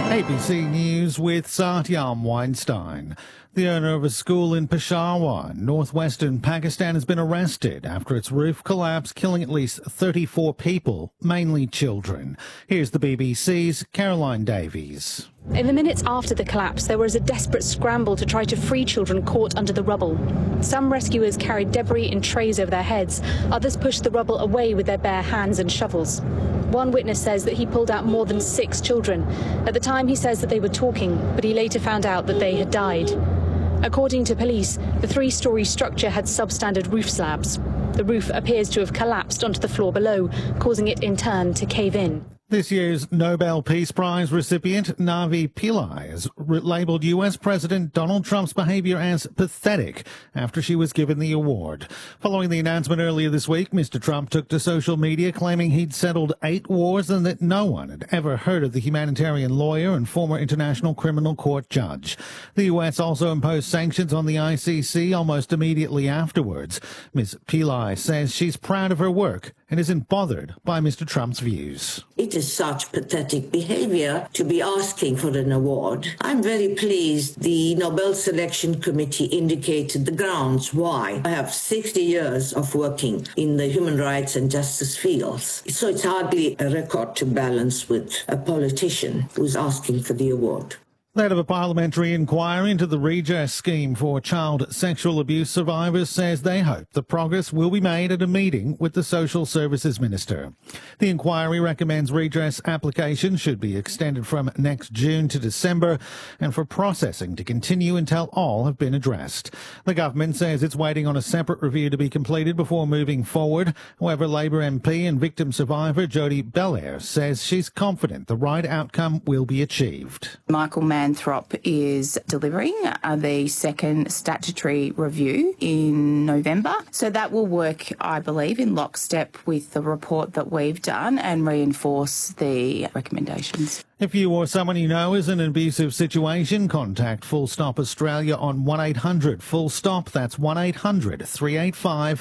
ABC News with Satyam Weinstein. The owner of a school in Peshawar, northwestern Pakistan, has been arrested after its roof collapsed, killing at least 34 people, mainly children. Here's the BBC's Caroline Davies. In the minutes after the collapse, there was a desperate scramble to try to free children caught under the rubble. Some rescuers carried debris in trays over their heads. Others pushed the rubble away with their bare hands and shovels. One witness says that he pulled out more than 6 children. At the time, he says that they were talking, but he later found out that they had died. According to police, the 3-storey structure had substandard roof slabs. The roof appears to have collapsed onto the floor below, causing it in turn to cave in. This year's Nobel Peace Prize recipient, Navi Pillai, has labelled U.S. President Donald Trump's behaviour as pathetic after she was given the award. Following the announcement earlier this week, Mr. Trump took to social media claiming he'd settled 8 wars and that no one had ever heard of the humanitarian lawyer and former International Criminal Court judge. The U.S. also imposed sanctions on the ICC almost immediately afterwards. Ms. Pillai says she's proud of her work and isn't bothered by Mr. Trump's views. It is such pathetic behavior to be asking for an award. I'm very pleased the Nobel Selection Committee indicated the grounds why. I have 60 years of working in the human rights and justice fields, so it's hardly a record to balance with a politician who's asking for the award. The head of a parliamentary inquiry into the redress scheme for child sexual abuse survivors says they hope the progress will be made at a meeting with the Social Services Minister. The inquiry recommends redress applications should be extended from next June to December and for processing to continue until all have been addressed. The government says it's waiting on a separate review to be completed before moving forward. However, Labor MP and victim survivor Jodie Belair says she's confident the right outcome will be achieved. Michael Manthrop is delivering the second statutory review in November. So that will work, I believe, in lockstep with the report that we've done and reinforce the recommendations. If you or someone you know is in an abusive situation, contact Full Stop Australia on 1800 Full Stop. That's 1800 385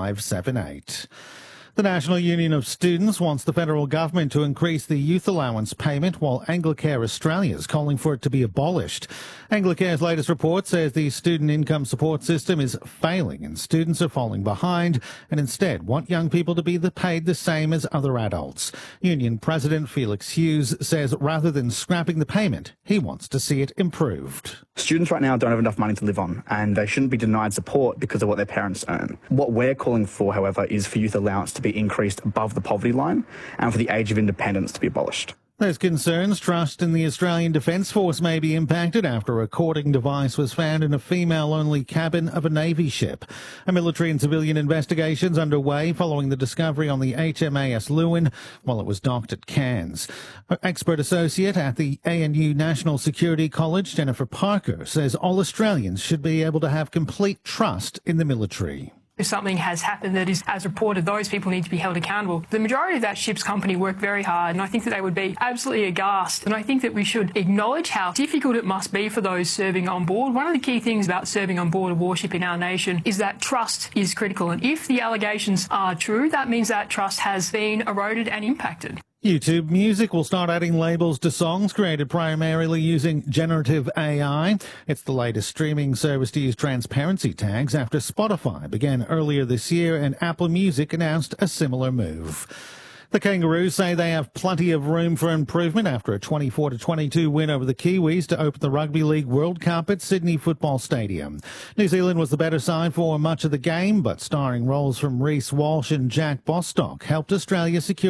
578. The National Union of Students wants the federal government to increase the youth allowance payment, while Anglicare Australia is calling for it to be abolished. Anglicare's latest report says the student income support system is failing and students are falling behind and instead want young people to be paid the same as other adults. Union President Felix Hughes says rather than scrapping the payment, he wants to see it improved. Students right now don't have enough money to live on, and they shouldn't be denied support because of what their parents earn. What we're calling for, however, is for youth allowance to be increased above the poverty line and for the age of independence to be abolished. There's concerns trust in the Australian Defence Force may be impacted after a recording device was found in a female-only cabin of a Navy ship. A military and civilian investigation's underway following the discovery on the HMAS Lewin while it was docked at Cairns. Expert associate at the ANU National Security College, Jennifer Parker, says all Australians should be able to have complete trust in the military. If something has happened that is as reported, those people need to be held accountable. The majority of that ship's company worked very hard, and I think that they would be absolutely aghast. And I think that we should acknowledge how difficult it must be for those serving on board. One of the key things about serving on board a warship in our nation is that trust is critical. And if the allegations are true, that means that trust has been eroded and impacted. YouTube Music will start adding labels to songs created primarily using generative AI. It's the latest streaming service to use transparency tags after Spotify began earlier this year and Apple Music announced a similar move. The Kangaroos say they have plenty of room for improvement after a 24-22 win over the Kiwis to open the Rugby League World Cup at Sydney Football Stadium. New Zealand was the better side for much of the game, but starring roles from Reece Walsh and Jack Bostock helped Australia secure